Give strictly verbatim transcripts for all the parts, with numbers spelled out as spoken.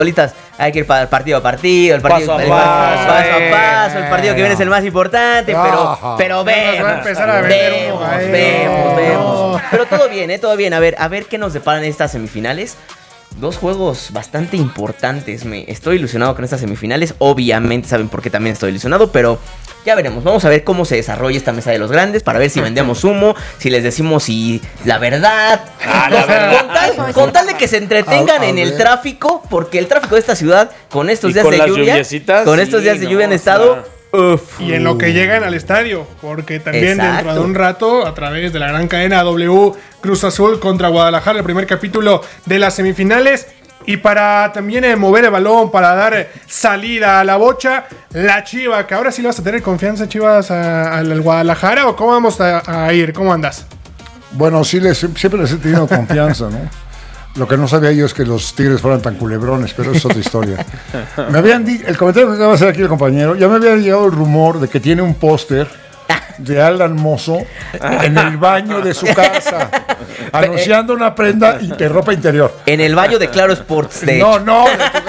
Bolitas, hay que ir para partido a partido, el partido paso a el, paso, paso, a eh. paso, el partido que viene es el más importante, pero, pero vemos, va a empezar a vender vemos, humo, eh. vemos, No. vemos. Pero todo bien, eh, todo bien. A ver, a ver qué nos deparan estas semifinales. Dos juegos bastante importantes. Me estoy ilusionado con estas semifinales. Obviamente saben por qué también estoy ilusionado, pero ya veremos. Vamos a ver cómo se desarrolla esta mesa de los grandes para ver si vendemos humo, si les decimos si la verdad. Ah, la Con- verdad. Con, tal, con tal de que se entretengan A- a en el ver. tráfico, porque el tráfico de esta ciudad con estos Y días con de las lluvia, lluviecitas, con estos sí, días de no, lluvia han o estado sea. uf. Y en lo que llegan al estadio, porque también Exacto. dentro de un rato, a través de la gran cadena W, Cruz Azul contra Guadalajara, el primer capítulo de las semifinales. Y para también eh, mover el balón, para dar eh, salida a la bocha, la Chiva, que ahora sí le vas a tener confianza, Chivas, a- al Guadalajara, ¿o cómo vamos a, a ir? ¿Cómo andas? Bueno, sí, les, siempre les he tenido confianza, ¿no? Lo que no sabía yo es que los Tigres fueran tan culebrones, pero es otra historia. Me habían dicho, el comentario que acaba de hacer aquí el compañero, ya me había llegado el rumor de que tiene un póster de Alan Mozo en el baño de su casa, anunciando una prenda de ropa interior. En el baño de Claro Sports, de No, hecho. no.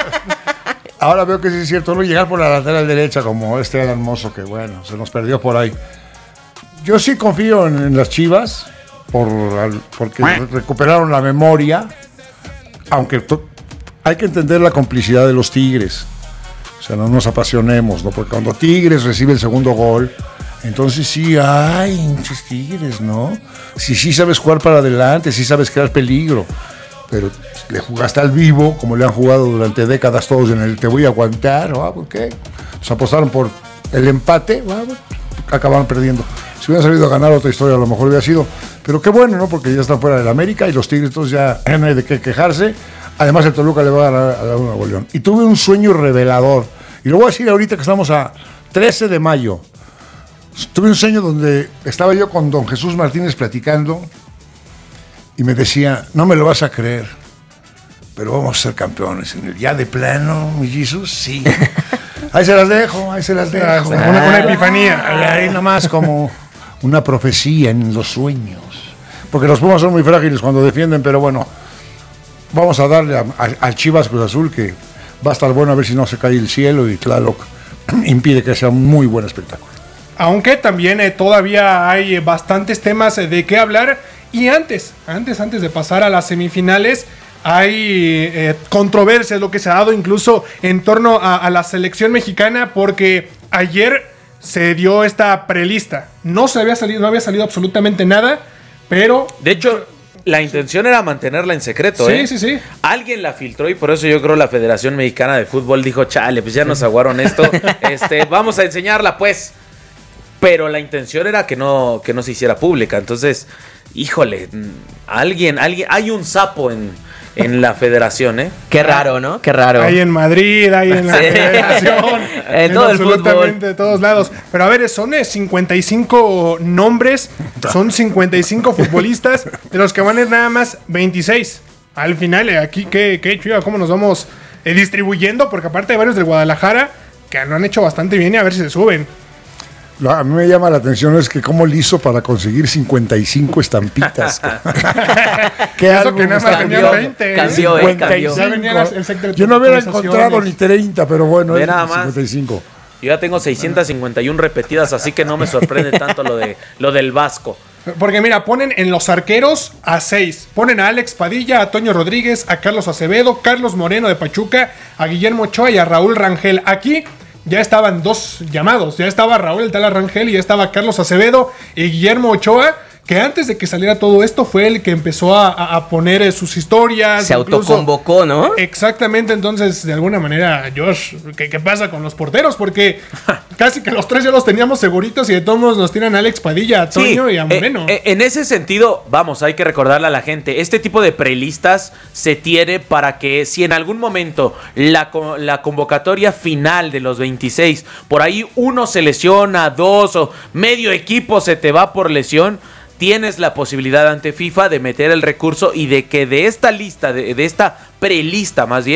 Ahora veo que sí es cierto, no llegar por la lateral derecha como este Alan Mozo, que bueno, se nos perdió por ahí. Yo sí confío en, en las Chivas, por, al- porque re- recuperaron la memoria, aunque to- hay que entender la complicidad de los Tigres. O sea, no nos apasionemos, ¿no? Porque cuando Tigres recibe el segundo gol, entonces sí, ay, hinches Tigres, ¿no? Sí, sí sabes jugar para adelante, sí sabes crear peligro, pero le jugaste al vivo, como le han jugado durante décadas todos en el te voy a aguantar, ¿o? ¿Por qué? Se apostaron por el empate, bueno, acabaron perdiendo. Si hubiera salido a ganar, otra historia a lo mejor hubiera sido, pero qué bueno, ¿no? Porque ya están fuera del América y los Tigres entonces ya no hay de qué quejarse. Además el Toluca le va a ganar a la Nuevo León. Y tuve un sueño revelador, y lo voy a decir ahorita que estamos a trece de mayo. Tuve un sueño donde estaba yo con don Jesús Martínez platicando y me decía, no me lo vas a creer, pero vamos a ser campeones. En el ya de plano, mi Jesús, sí. Ahí se las dejo, ahí se las dejo. Una, una epifanía. Ahí, ahí nomás como una profecía en los sueños. Porque los Pumas son muy frágiles cuando defienden, pero bueno, vamos a darle a- a- al Chivas Cruz Azul, que va a estar bueno a ver si no se cae el cielo y Tlaloc impide que sea un muy buen espectáculo. Aunque también eh, todavía hay eh, bastantes temas eh, de qué hablar. Y antes, antes, antes de pasar a las semifinales, hay eh, controversias, lo que se ha dado incluso en torno a, a la selección mexicana, porque ayer se dio esta prelista. No se había salido, no había salido absolutamente nada, pero De hecho, la intención era mantenerla en secreto, sí, ¿eh? sí, sí. Alguien la filtró y por eso yo creo la Federación Mexicana de Fútbol dijo, chale, pues ya nos aguaron esto, este, vamos a enseñarla pues. Pero la intención era que no, que no se hiciera pública. Entonces, híjole, mm, alguien, alguien, hay un sapo en, en la federación, ¿eh? Qué raro, ¿no? Qué raro. Hay en Madrid, hay en la Sí. Federación, En todo el absolutamente fútbol. todos lados. Pero a ver, son eh, cincuenta y cinco nombres, son cincuenta y cinco futbolistas, de los que van a ir nada más veintiséis. Al final, eh, aquí, ¿qué, qué chiva? ¿Cómo nos vamos eh, distribuyendo? Porque aparte hay varios del Guadalajara que lo han hecho bastante bien y a ver si se suben. Lo- A mí me llama la atención es que cómo le hizo para conseguir cincuenta y cinco estampitas. ¿Qué Eso álbum que nada más está tenían Cambió, veinte. ¿eh? cambió, eh, cambió. Ya venía las- el sector de Yo no hubiera actualizaciones. encontrado ni treinta, pero bueno, Ve es nada más. cincuenta y cinco. Yo ya tengo seiscientas cincuenta y uno repetidas, así que no me sorprende tanto lo de lo del Vasco. Porque mira, ponen en los arqueros a seis. Ponen a Alex Padilla, a Toño Rodríguez, a Carlos Acevedo, Carlos Moreno de Pachuca, a Guillermo Ochoa y a Raúl Rangel. Aquí ya estaban dos llamados. Ya estaba Raúl el Tala Rangel y ya estaba Carlos Acevedo y Guillermo Ochoa, que antes de que saliera todo esto fue el que empezó a, a- a poner eh, sus historias. Se incluso- autoconvocó, ¿no? Exactamente, entonces de alguna manera, Josh, ¿qué, qué pasa con los porteros? Porque casi que los tres ya los teníamos seguritos y de todos modos nos tiran a Alex Padilla, a Toño Sí, y a eh, Moreno. eh, en ese sentido, vamos, hay que recordarle a la gente, este tipo de prelistas se tiene para que si en algún momento la, co- la convocatoria final de los veintiséis, por ahí uno se lesiona, dos o medio equipo se te va por lesión, tienes la posibilidad ante FIFA de meter el recurso y de que de esta lista, de, de esta prelista más bien,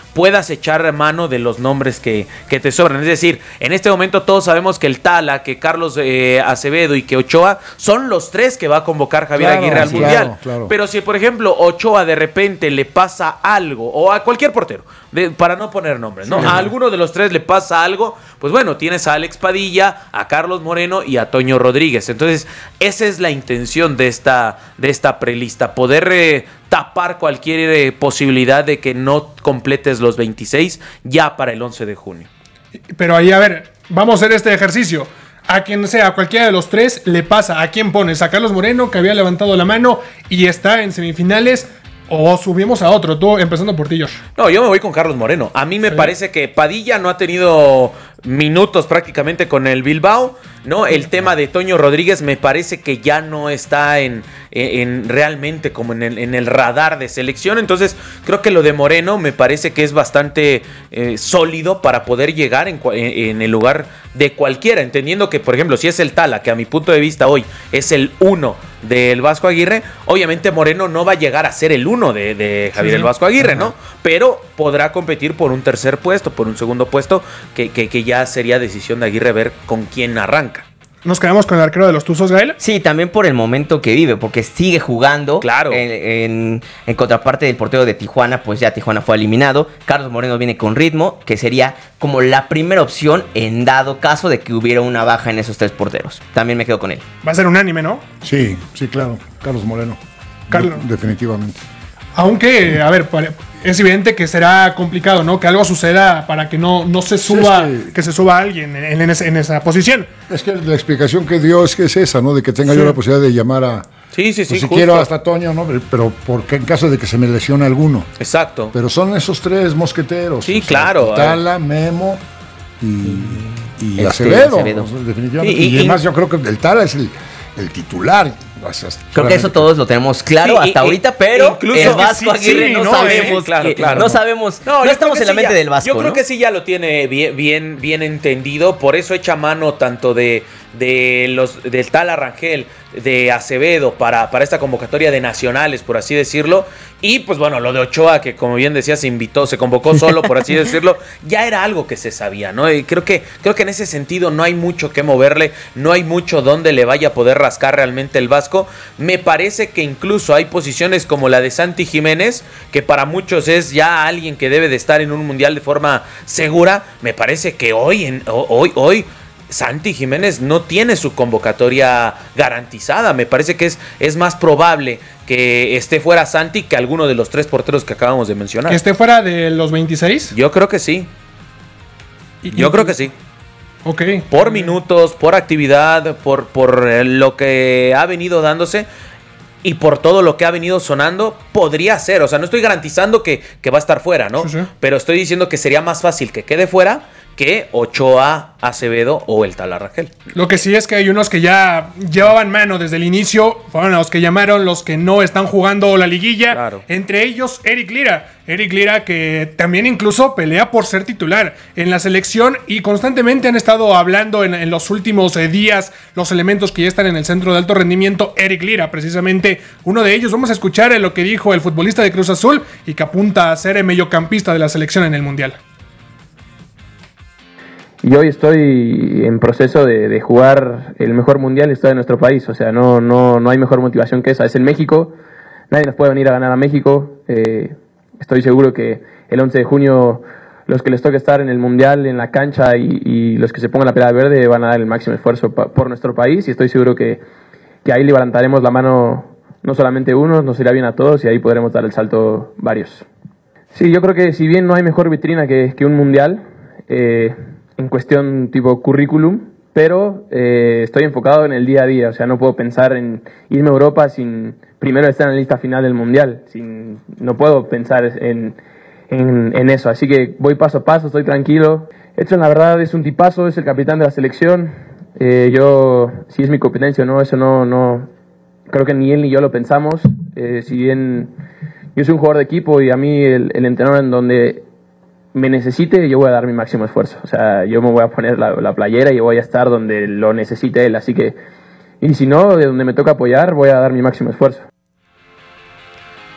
puedas echar mano de los nombres que, que te sobran. Es decir, en este momento todos sabemos que el Tala, que Carlos eh, Acevedo y que Ochoa son los tres que va a convocar Javier Claro, Aguirre al sí, Mundial. claro, claro. Pero si, por ejemplo, Ochoa de repente le pasa algo, o a cualquier portero, de, para no poner nombres, ¿no? Sí, a sí. alguno de los tres le pasa algo, pues bueno, tienes a Alex Padilla, a Carlos Moreno y a Toño Rodríguez. Entonces, esa es la intención de esta, de esta prelista, poder eh, tapar cualquier eh, posibilidad de que no completes los veintiséis ya para el once de junio. Pero ahí, a ver, vamos a hacer este ejercicio. A quien sea, a cualquiera de los tres le pasa. ¿A quién pones? ¿A Carlos Moreno, que había levantado la mano y está en semifinales? ¿O subimos a otro? Tú, empezando por ti, Josh. No, yo me voy con Carlos Moreno. A mí me Sí. parece que Padilla no ha tenido minutos prácticamente con el Bilbao, ¿no? El tema de Toño Rodríguez me parece que ya no está en, en, en realmente como en el, en el radar de selección. Entonces creo que lo de Moreno me parece que es bastante eh, sólido para poder llegar en, en el lugar de cualquiera, entendiendo que, por ejemplo, si es el Tala, que a mi punto de vista hoy es el uno del Vasco Aguirre, obviamente Moreno no va a llegar a ser el uno de, de Javier Sí, el sí. Vasco Aguirre, Ajá. ¿no? Pero podrá competir por un tercer puesto, por un segundo puesto, que, que, que ya sería decisión de Aguirre ver con quién arranca. Nos quedamos con el arquero de los Tuzos, Gael. Sí, también por el momento que vive, porque sigue jugando. Claro. En, en, en contraparte del portero de Tijuana, pues ya Tijuana fue eliminado. Carlos Moreno viene con ritmo, que sería como la primera opción en dado caso de que hubiera una baja en esos tres porteros. También me quedo con él. Va a ser unánime, ¿no? Sí, sí, claro. Carlos Moreno. Carlos. De- definitivamente. Aunque, a ver, pare- es evidente que será complicado, ¿no? Que algo suceda para que no, no se suba, es que- que se suba alguien en, en ese- en esa posición. Es que la explicación que dio es que es esa, ¿no? De que tenga Sí. yo la posibilidad de llamar a... Sí, sí, sí. pues si justo. quiero hasta Toño, ¿no? Pero porque en caso de que se me lesione alguno. Exacto. Pero son esos tres mosqueteros. Sí, claro. Tala, Memo y, y Este, Acevedo. Acevedo. o sea, definitivamente. Y- Y, y- además yo creo que el Tala es el, el titular. O sea, Creo que eso todos lo tenemos claro Sí, hasta y- ahorita, y- pero incluso el que Vasco sí, Aguirre sí, no, no, sabemos. eh, claro, que- claro. no sabemos. No, yo creo estamos que en la sí mente ya- del Vasco. Yo creo ¿no? que sí ya lo tiene bien, bien, bien entendido. Por eso echa mano tanto de, de los del Tala Rangel, de Acevedo, para, para esta convocatoria de nacionales, por así decirlo. Y pues bueno, lo de Ochoa, que como bien decía, se invitó, se convocó solo, por así decirlo, ya era algo que se sabía, ¿no? Y creo que, creo que en ese sentido no hay mucho que moverle, no hay mucho donde le vaya a poder rascar realmente el Vasco. Me parece que incluso hay posiciones como la de Santi Jiménez, que para muchos es ya alguien que debe de estar en un mundial de forma segura. Me parece que hoy, en, hoy, hoy, Santi Jiménez no tiene su convocatoria garantizada. Me parece que es, es más probable que esté fuera Santi que alguno de los tres porteros que acabamos de mencionar. Que esté fuera de los veintiséis. Yo creo que sí. Y- Yo y- creo que sí. Ok. Por minutos, por actividad, por, por eh, lo que ha venido dándose y por todo lo que ha venido sonando, podría ser. O sea, no estoy garantizando que, que va a estar fuera, ¿no? Sí, sí. Pero estoy diciendo que sería más fácil que quede fuera que Ochoa, Acevedo o el Tala Rangel. Lo que sí es que hay unos que ya llevaban mano desde el inicio, fueron los que llamaron los que no están jugando la liguilla, Claro. entre ellos Eric Lira, Eric Lira que también incluso pelea por ser titular en la selección y constantemente han estado hablando en, en los últimos eh, días los elementos que ya están en el centro de alto rendimiento, Eric Lira precisamente uno de ellos. Vamos a escuchar eh, lo que dijo el futbolista de Cruz Azul y que apunta a ser el mediocampista de la selección en el Mundial. Y hoy estoy en proceso de, de jugar el mejor mundial de historia de nuestro país. O sea, no, no, no hay mejor motivación que esa. Es en México. Nadie nos puede venir a ganar a México. Eh, estoy seguro que el once de junio los que les toque estar en el mundial, en la cancha y, y los que se pongan la pelada verde van a dar el máximo esfuerzo pa, por nuestro país. Y estoy seguro que, que ahí levantaremos la mano no solamente unos, nos irá bien a todos y ahí podremos dar el salto varios. Sí, yo creo que si bien no hay mejor vitrina que, que un mundial, eh, en cuestión tipo currículum, pero eh, estoy enfocado en el día a día, o sea, no puedo pensar en irme a Europa sin primero estar en la lista final del Mundial, sin, no puedo pensar en, en, en eso, así que voy paso a paso, estoy tranquilo. Edson, la verdad, es un tipazo, es el capitán de la selección, eh, yo, si es mi competencia o no, eso no, no, creo que ni él ni yo lo pensamos, eh, si bien yo soy un jugador de equipo y a mí el, el entrenador en donde me necesite, yo voy a dar mi máximo esfuerzo. O sea, yo me voy a poner la, la playera y voy a estar donde lo necesite él. Así que, y si no, de donde me toca apoyar, voy a dar mi máximo esfuerzo.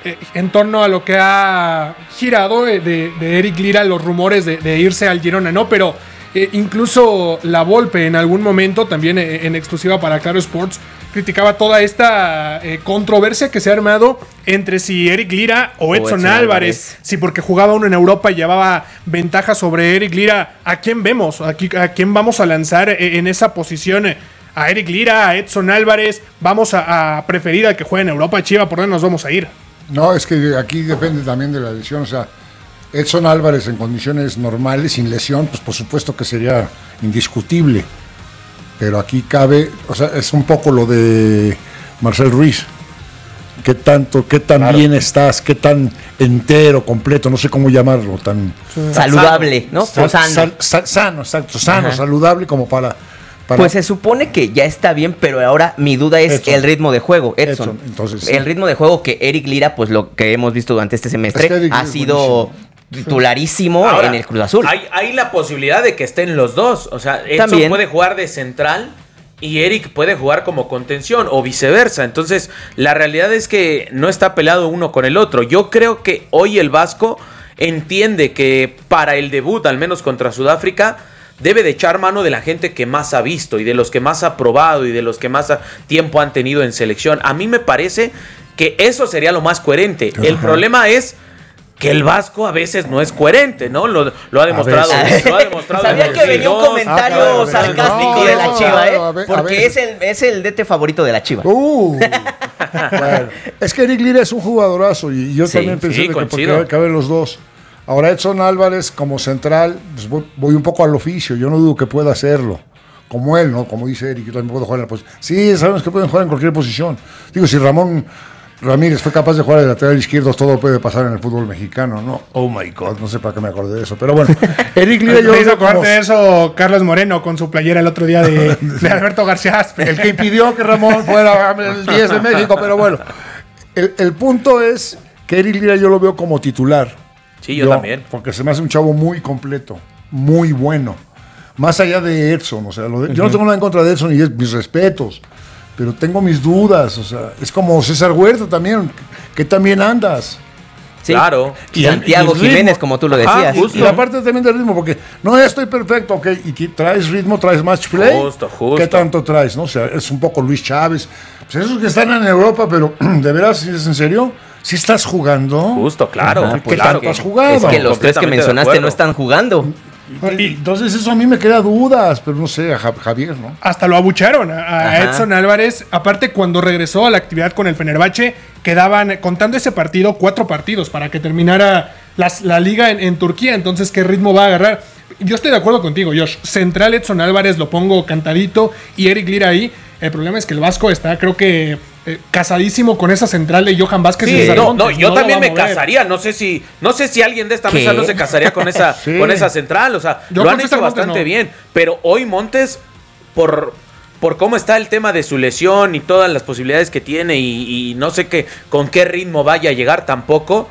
eh, en torno a lo que ha girado de, de, de Eric Lira, los rumores de, de irse al Girona, ¿no? Pero eh, incluso La Volpe en algún momento, también eh, en exclusiva para Claro Sports, criticaba toda esta eh, controversia que se ha armado entre si Eric Lira o Edson, o Edson Álvarez, Álvarez, si porque jugaba uno en Europa y llevaba ventaja sobre Eric Lira. ¿A quién vemos? ¿Aquí, ¿A quién vamos a lanzar en esa posición? ¿A Eric Lira? ¿A Edson Álvarez? ¿Vamos a, a preferir al que juegue en Europa? Chiva, ¿por dónde nos vamos a ir? No, es que aquí depende también de la lesión. O sea, Edson Álvarez en condiciones normales, sin lesión, pues por supuesto que sería indiscutible. Pero aquí cabe, o sea, es un poco lo de Marcel Ruiz. ¿Qué tanto, qué tan claro. bien estás? ¿Qué tan entero, completo? No sé cómo llamarlo. Tan saludable, ¿no? Sal, sano. Sal, sal, sano, exacto. Sano, Ajá. saludable como para, para... Pues se supone que ya está bien, pero ahora mi duda es Edson. el ritmo de juego. Edson. Edson. Entonces, sí. El ritmo de juego que Eric Lira, pues lo que hemos visto durante este semestre, es que ha sido... titularísimo Ahora, en el Cruz Azul. Hay, hay la posibilidad de que estén los dos. O sea, Edson También. puede jugar de central y Eric puede jugar como contención o viceversa. Entonces, la realidad es que no está peleado uno con el otro. Yo creo que hoy el Vasco entiende que para el debut, al menos contra Sudáfrica, debe de echar mano de la gente que más ha visto y de los que más ha probado y de los que más tiempo han tenido en selección. A mí me parece que eso sería lo más coherente. Ajá. El problema es que el Vasco a veces no es coherente, ¿no? Lo, lo ha demostrado. Lo ha demostrado. Sabía que venía un comentario ah, ver, sarcástico no, de la Chiva, ¿eh? No, ver, porque es el, es el D T favorito de la Chiva. Uh, bueno, es que Eric Lira es un jugadorazo y yo sí, también pensé sí, que porque caben los dos. Ahora Edson Álvarez como central, pues voy, voy un poco al oficio. Yo no dudo que pueda hacerlo. Como él, ¿no? Como dice Eric, yo también puedo jugar en la posición. Sí, sabemos que pueden jugar en cualquier posición. Digo, si Ramón Ramírez fue capaz de jugar de lateral izquierdo, todo puede pasar en el fútbol mexicano, ¿no? Oh my God, no sé para qué me acordé de eso. Pero bueno, Eric Lira yo. Me hizo acordar de eso Carlos Moreno con su playera el otro día de, de Alberto García Aspe. El que impidió que Ramón fuera el diez de México, pero bueno. El, el punto es que Eric Lira yo lo veo como titular. Sí, yo, yo también. Porque se me hace un chavo muy completo, muy bueno. Más allá de Edson, o sea, lo de, uh-huh. yo no tengo nada en contra de Edson y es, mis respetos. Pero tengo mis dudas, o sea, es como César Huerta también, que también andas. Sí. Claro. Y Santiago Jiménez, como tú lo decías. Ah, y, y la parte también del ritmo, porque no, ya estoy perfecto, ok, y traes ritmo, traes match play. Justo, justo. ¿Qué tanto traes? ¿No? O sea, es un poco Luis Chávez. Pues esos que están en Europa, pero de veras, ¿es en serio? ¿Sí estás jugando? Justo, claro. Ajá, ¿Qué claro tanto has jugado? Es que los tres que mencionaste no están jugando. Entonces eso a mí me crea dudas, pero no sé, a Javier, ¿no? Hasta lo abucharon a, a Edson Álvarez. Aparte, cuando regresó a la actividad con el Fenerbahce, quedaban, contando ese partido, cuatro partidos para que terminara las, la liga en, en Turquía. Entonces, ¿qué ritmo va a agarrar? Yo estoy de acuerdo contigo, Josh. Central Edson Álvarez lo pongo cantadito y Eric Lira ahí. El problema es que el Vasco está, creo que, eh, casadísimo con esa central de Johan Vázquez. Sí, y no, no, yo no también me casaría. No sé si, no sé si alguien de esta ¿Qué? mesa no se casaría con esa, sí. con esa central. O sea, yo lo han hecho bastante no. bien. Pero hoy Montes, por, por cómo está el tema de su lesión y todas las posibilidades que tiene, y, y no sé qué, con qué ritmo vaya a llegar tampoco.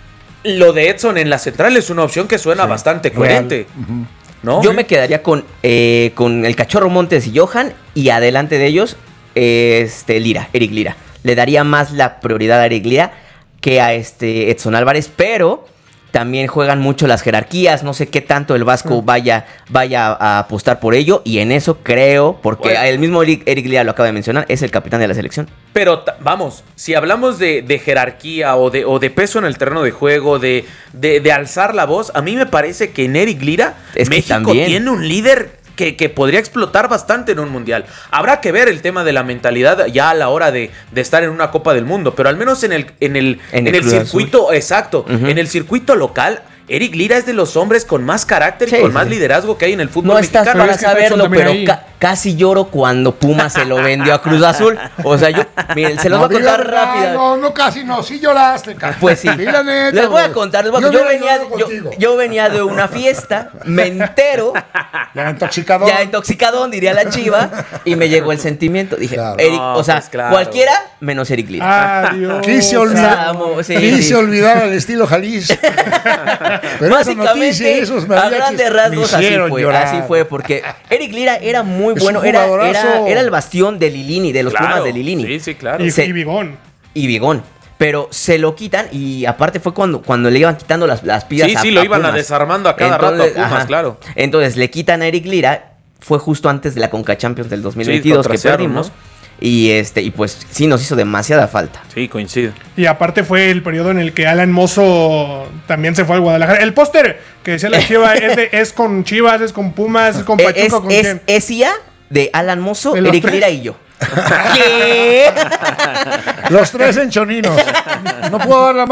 Lo de Edson en la central es una opción que suena sí, bastante coherente. Uh-huh. ¿No? Yo me quedaría con, eh, con el Cachorro Montes y Johan, y adelante de ellos, eh, este Lira, Eric Lira. Le daría más la prioridad a Eric Lira que a este Edson Álvarez, pero también juegan mucho las jerarquías. No sé qué tanto el Vasco vaya, vaya a apostar por ello, y en eso creo, porque bueno, el mismo Eric, Eric Lira lo acaba de mencionar, es el capitán de la selección. Pero vamos, si hablamos de, de jerarquía o de, o de peso en el terreno de juego, de, de, de alzar la voz, a mí me parece que en Eric Lira es México también tiene un líder que, que podría explotar bastante en un mundial. Habrá que ver el tema de la mentalidad ya a la hora de, de estar en una Copa del Mundo, pero al menos en el, en el, en el, en el circuito, Azul. exacto, uh-huh. en el circuito local, Eric Lira es de los hombres con más carácter sí, y con sí. más liderazgo que hay en el fútbol no mexicano. No estás para saberlo, pero ca- casi lloro cuando Puma se lo vendió a Cruz Azul. O sea, yo, miren, se los no, voy a contar rápido. No, no, casi no, sí lloraste. Casi. Pues sí. Neta, les voy a contar. Les voy a, yo, yo, venía, yo, yo venía de una fiesta, me entero. Ya intoxicadón. Ya intoxicadón, diría la Chiva, y me llegó el sentimiento. Dije, claro. Eric, no, o sea, pues claro. cualquiera menos Eric Lira. Adiós. Quise olvidar, o sea, sí, quise sí. olvidar al estilo Jalisco. Pero básicamente, a grandes rasgos, así fue, llorar. así fue, porque Eric Lira era muy es bueno, era, era, era el bastión de Lilini, de los claro, Pumas de Lilini. Sí, sí, claro. Y, Se, y Bigón. Y Bigón. Pero se lo quitan y aparte fue cuando, cuando le iban quitando las, las pilas Sí, a sí, lo a iban a Pumas. desarmando a cada rato a Pumas, ajá. claro. Entonces le quitan a Eric Lira, fue justo antes de la Conca Champions del dos mil Sí, veintidós contra que Seattle, perdimos. ¿no? Y este, y pues sí nos hizo demasiada falta. Sí, coincido. Y aparte fue el periodo en el que Alan Mozo también se fue al Guadalajara. El póster que decía la Chiva es, de- es con Chivas, es con Pumas, es con Eh, Pachuca, es, con es, quién. es I A de Alan Mozo, De los Eric tres. Lira y yo. ¿Qué? Los tres en choninos. No puedo dar la